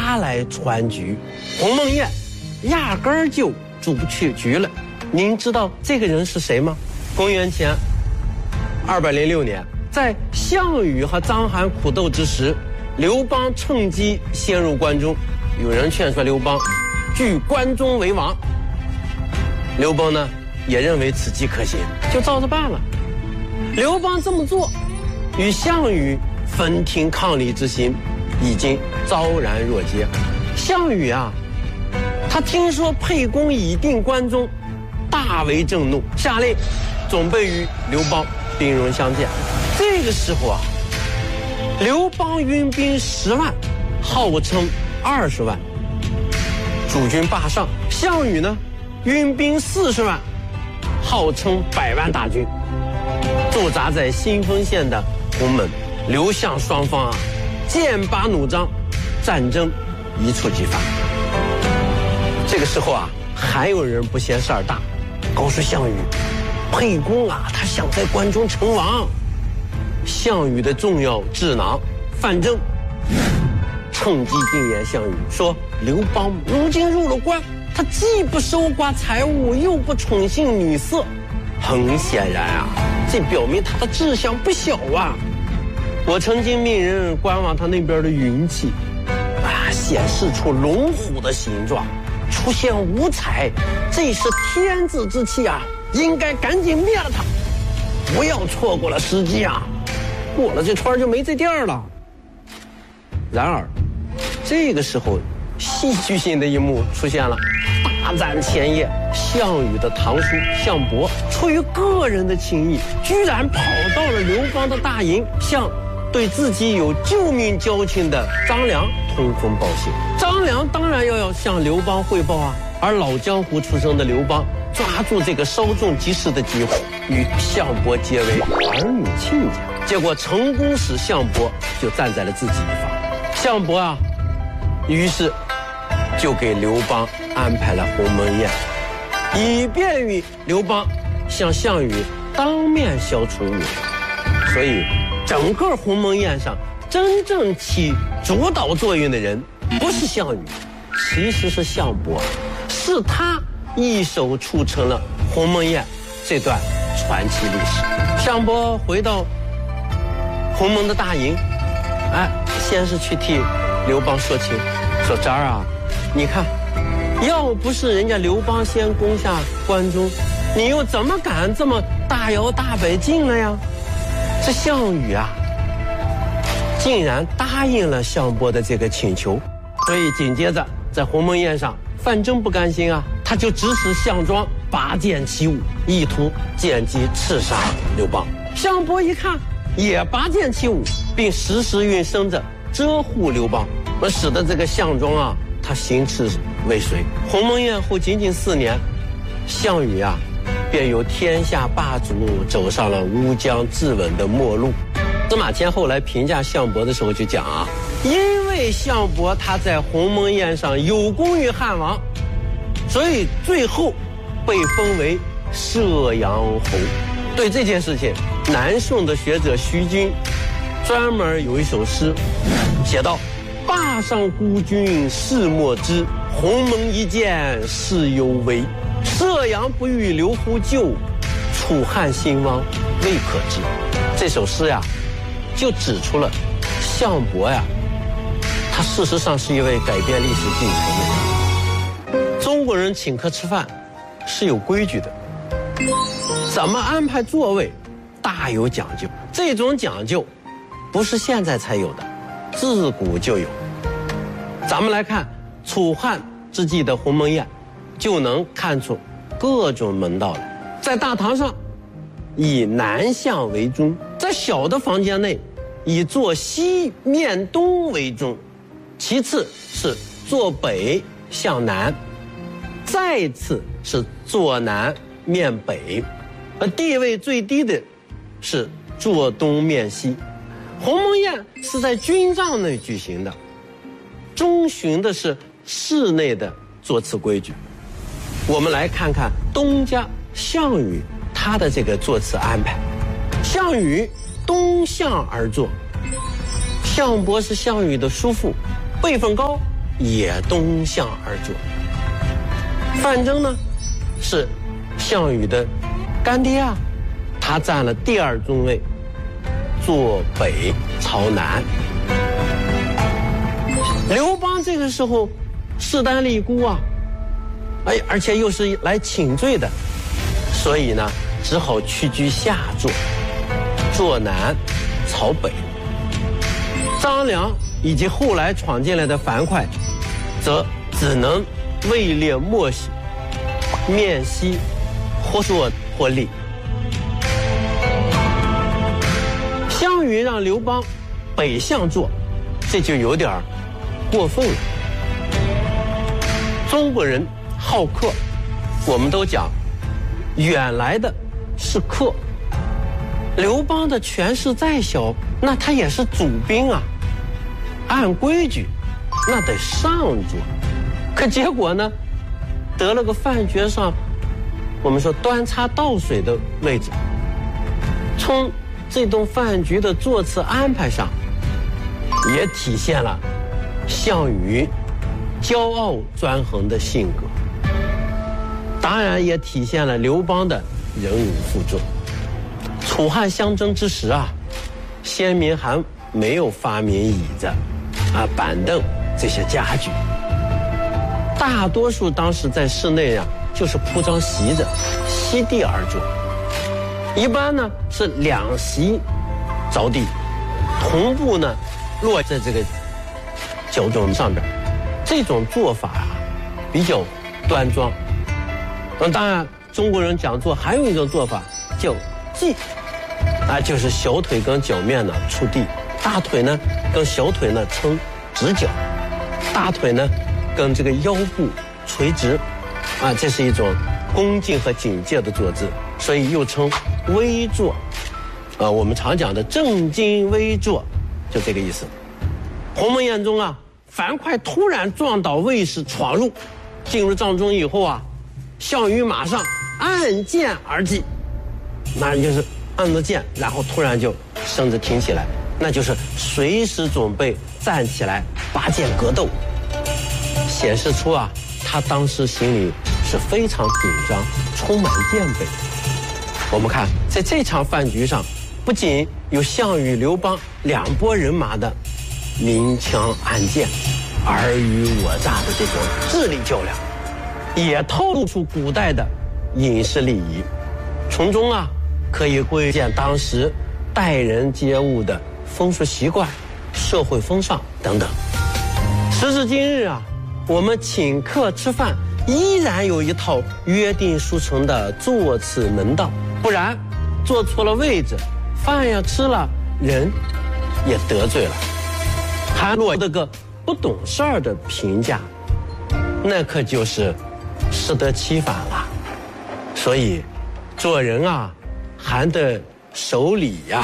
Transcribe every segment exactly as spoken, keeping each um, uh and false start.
他来传局，鸿蒙宴压根儿就主不去局了。您知道这个人是谁吗？公元前二百零六年，在项羽和章邯苦斗之时，刘邦趁机陷入关中，有人劝说刘邦据关中为王。刘邦呢也认为此计可行，就照着办了。刘邦这么做，与项羽分庭抗礼之心已经昭然若揭。项羽啊，他听说沛公已定关中，大为震怒，下令准备与刘邦兵戎相见。这个时候啊，刘邦运兵十万，号称二十万，主军霸上；项羽呢，运兵四十万，号称百万大军，驻扎在新丰县的鸿门。刘项双方啊，剑拔弩张，战争一触即发。这个时候啊，还有人不嫌事儿大，告诉项羽，沛公啊，他想在关中称王。项羽的重要智囊范增趁机进言项羽说，刘邦如今入了关，他既不收刮财物，又不宠幸女色，很显然啊，这表明他的志向不小啊。我曾经命人观望他那边的云气啊，显示出龙虎的形状，出现五彩，这是天子之气啊，应该赶紧灭了他，不要错过了时机啊，过了这圈就没这地儿了。然而这个时候戏剧性的一幕出现了。大战前夜，项羽的堂叔项伯出于个人的情谊，居然跑到了刘邦的大营，向对自己有救命交情的张良通风报信。张良当然要要向刘邦汇报啊，而老江湖出身的刘邦抓住这个稍纵即逝的机会，与项伯结为儿女亲家，结果成功使项伯就站在了自己一方。项伯啊，于是就给刘邦安排了鸿门宴，以便于刘邦向项羽当面消除误会。所以整个鸿门宴上真正起主导作用的人不是项羽，其实是项伯，是他一手促成了鸿门宴这段传奇历史。项伯回到鸿门的大营，哎，先是去替刘邦说情，说这儿啊，你看，要不是人家刘邦先攻下关中，你又怎么敢这么大摇大摆进了呀？这项羽啊，竟然答应了项伯的这个请求。所以紧接着在鸿门宴上，范增不甘心啊，他就指使项庄拔剑起舞，意图借机刺杀刘邦。项伯一看也拔剑起舞，并时时运身子遮护刘邦，而使得这个项庄啊，他行刺未遂。鸿门宴后仅仅四年，项羽啊便由天下霸主走上了乌江自刎的末路。司马迁后来评价项伯的时候就讲啊，因为项伯他在鸿门宴上有功于汉王，所以最后被封为射阳侯。对这件事情，南宋的学者徐君专门有一首诗写道，霸上孤军事莫知，鸿门一见事犹微。射阳不遇刘侯救，楚汉兴亡未可知。这首诗呀，就指出了项伯呀，他事实上是一位改变历史进程的人。中国人请客吃饭是有规矩的，怎么安排座位大有讲究。这种讲究不是现在才有的，自古就有。咱们来看楚汉之际的鸿门宴，就能看出各种门道来。在大堂上以南向为中，在小的房间内以坐西面东为中，其次是坐北向南，再次是坐南面北，而地位最低的是坐东面西。鸿门宴是在军帐内举行的，遵循的是室内的座次规矩。我们来看看东家项羽他的这个座次安排。项羽东向而坐，项伯是项羽的叔父，辈分高， 也东向而坐。范增呢，是项羽的干爹啊，他占了第二中尉，坐北朝南。刘邦这个时候势单力孤啊，哎，而且又是来请罪的，所以呢，只好屈居下座，坐南朝北。张良以及后来闯进来的樊哙，则只能位列末席，面西或坐或立。项羽让刘邦北向坐，这就有点过分了。中国人好客，我们都讲远来的是客。刘邦的权势再小，那他也是主兵啊，按规矩那得上座。可结果呢，得了个饭局上我们说端茶倒水的位置。从这顿饭局的座次安排上，也体现了项羽骄傲专横的性格，当然也体现了刘邦的忍辱负重。楚汉相争之时啊，先民还没有发明椅子啊、板凳这些家具，大多数当时在室内啊就是铺张席子，席地而坐。一般呢是两席着地，同步呢落在这个脚踵上边。这种做法啊比较端庄。嗯，当然中国人讲座还有一种做法叫髻，啊，就是小腿跟脚面呢触地，大腿呢跟小腿呢呈直角，大腿呢跟这个腰部垂直，啊，这是一种恭敬和警戒的坐姿，所以又称微坐。啊，我们常讲的正襟危坐，就这个意思。鸿门宴中啊，樊哙突然撞倒卫士闯入，进入帐中以后啊，项羽马上按剑而击，那就是按着剑，然后突然就身子挺起来，那就是随时准备站起来拔剑格斗，显示出啊，他当时心里是非常紧张，充满戒备。我们看，在这场饭局上，不仅有项羽、刘邦两拨人马的明枪暗箭、尔虞我诈的这种智力较量，也透露出古代的饮食礼仪，从中啊可以窥见当时待人接物的风俗习惯、社会风尚等等。时至今日啊，我们请客吃饭依然有一套约定俗成的座次门道，不然坐错了位置，饭呀吃了，人也得罪了，还落得个不懂事儿的评价，那可就是适得其反了。所以做人啊还得守礼呀、啊。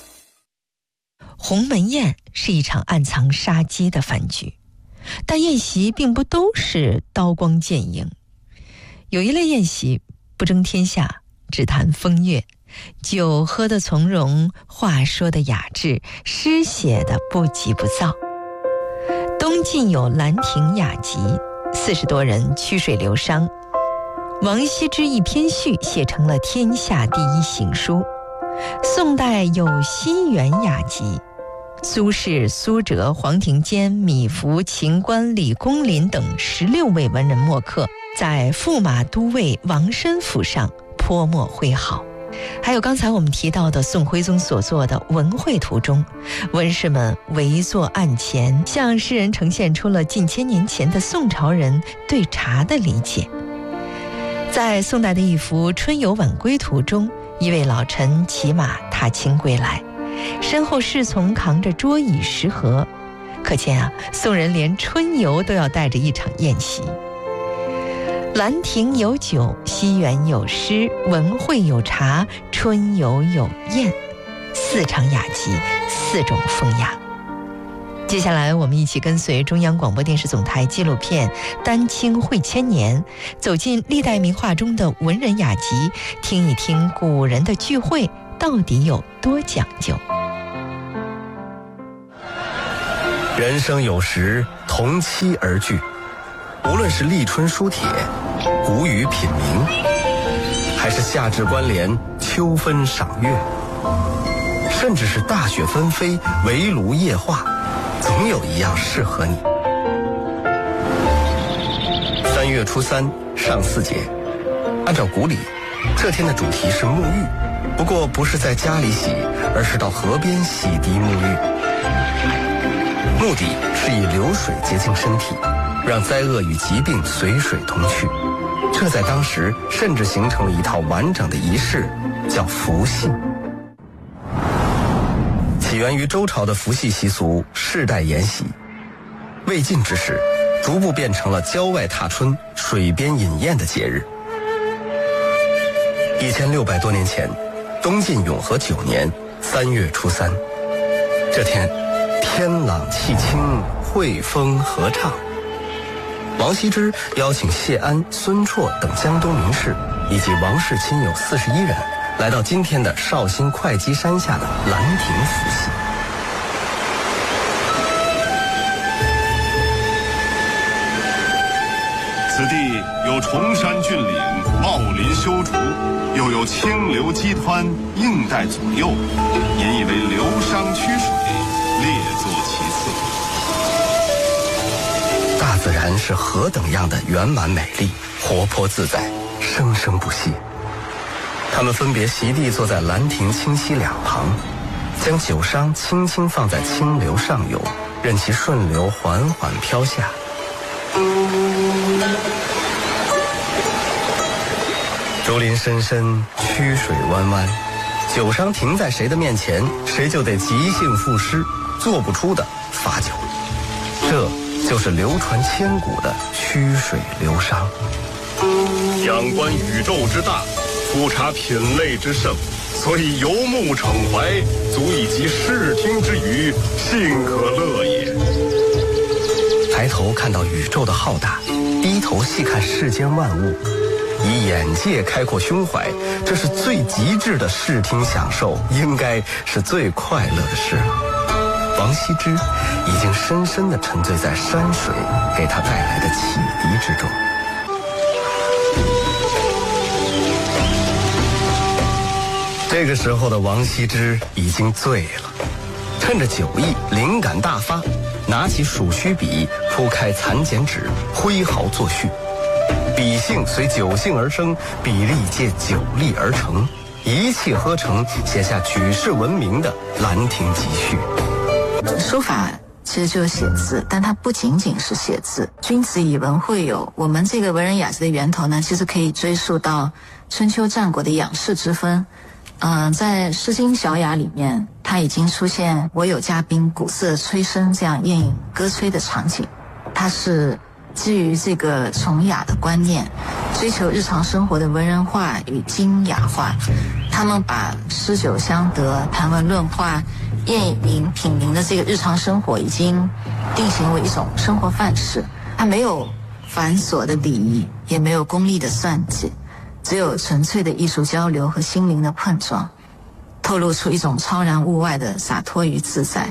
鸿门宴是一场暗藏杀机的饭局，但宴席并不都是刀光剑影。有一类宴席不争天下，只谈风月，酒喝得从容，话说的雅致，诗写的不急不躁。东晋有兰亭雅集，四十多人曲水流觞，王羲之一篇序写成了天下第一行书。宋代有西园雅集，苏轼、苏辙、黄庭坚、米芾、秦观、李公麟等十六位文人墨客在驸马都尉王申府上泼墨挥毫。还有刚才我们提到的宋徽宗所作的《文会图》中，文士们围坐案前，向世人呈现出了近千年前的宋朝人对茶的理解。在宋代的一幅《春游晚归图》中，一位老臣骑马踏青归来，身后侍从扛着桌椅食盒，可见啊，宋人连春游都要带着一场宴席。兰亭有酒，西园有诗，文会有茶，春游有宴，四场雅集，四种风雅。接下来我们一起跟随中央广播电视总台纪录片《丹青会千年》，走进历代名画中的文人雅集，听一听古人的聚会到底有多讲究。 人生有时同期而聚。无论是立春书帖、谷雨品茗，还是夏至关联、秋分赏月，甚至是大雪纷飞、围炉夜话，总有一样适合你。三月初三上巳节，按照古礼，这天的主题是沐浴，不过不是在家里洗，而是到河边洗涤沐浴，目的是以流水洁净身体，让灾厄与疾病随水同去。这在当时甚至形成了一套完整的仪式，叫伏羲。起源于周朝的伏羲习俗世代沿袭，魏晋之时逐步变成了郊外踏春、水边饮宴的节日。一千六百多年前，东晋永和九年三月初三，这天天朗气清，惠风和畅。王羲之邀请谢安、孙绰等江东名士以及王室亲友四十一人，来到今天的绍兴会稽山下的兰亭伏羲。 此地有崇山峻岭，茂林修竹，又有清流激湍，映带左右，引以为流觞曲水，列作其次。 大自然是何等样的圆满美丽，活泼自在，生生不息。他们分别席地坐在兰亭清溪两旁，将酒觞轻轻放在清流上游，任其顺流缓缓飘下。竹林深深，曲水弯弯，酒觞停在谁的面前，谁就得即兴赋诗，做不出的罚酒。这就是流传千古的曲水流觞。 仰观宇宙之大，俯察品类之盛，所以游目骋怀，足以及视听之娱，幸可乐也。 抬头看到宇宙的浩大，低头细看世间万物，以眼界开阔胸怀，这是最极致的视听享受，应该是最快乐的事了。王羲之已经深深地沉醉在山水给他带来的启迪之中。这个时候的王羲之已经醉了，趁着酒意灵感大发，拿起鼠须笔，铺开蚕茧纸，挥毫作序。笔性随酒兴而生，笔力借酒力而成，一气呵成，写下举世闻名的《兰亭集序》。 书法其实就是写字，但它不仅仅是写字。君子以文会友，我们这个文人雅集的源头呢，其实可以追溯到春秋战国的仰视之分。嗯、呃，在《诗经·小雅》里面，它已经出现“我有嘉宾，鼓瑟吹笙”这样宴饮歌吹的场景。它是基于这个崇雅的观念，追求日常生活的文人化与精雅化。他们把诗酒相得、谈文论画、宴饮品茗的这个日常生活已经定型为一种生活范式。它没有繁琐的礼仪，也没有功利的算计，只有纯粹的艺术交流和心灵的碰撞，透露出一种超然物外的洒脱与自在。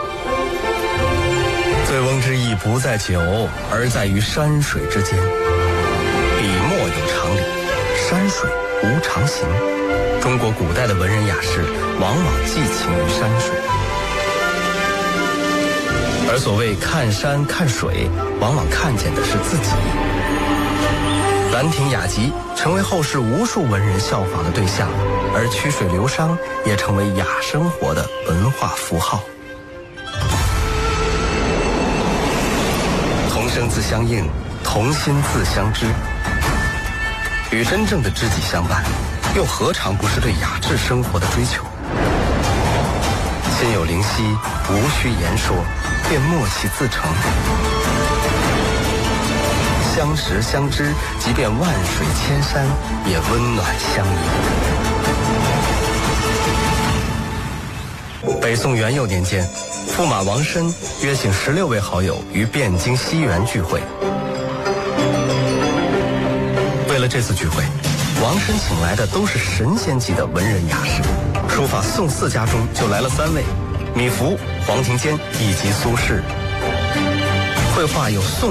醉翁之意不在酒，而在于山水之间。笔墨有常理，山水无常形。中国古代的文人雅士往往寄情于山水，而所谓看山看水，往往看见的是自己。《兰亭雅集》成为后世无数文人效仿的对象，而曲水流觞也成为雅生活的文化符号。同声自相应，同心自相知。与真正的知己相伴，又何尝不是对雅致生活的追求？心有灵犀，无需言说，便默契自成。相识相知，即便万水千山，也温暖相依。北宋元佑年间，驸马王申约请十六位好友于汴京西园聚会。为了这次聚会，王申请来的都是神仙级的文人雅士。书法宋四家中就来了三位：米芾、黄庭坚以及苏轼。 绘画有宋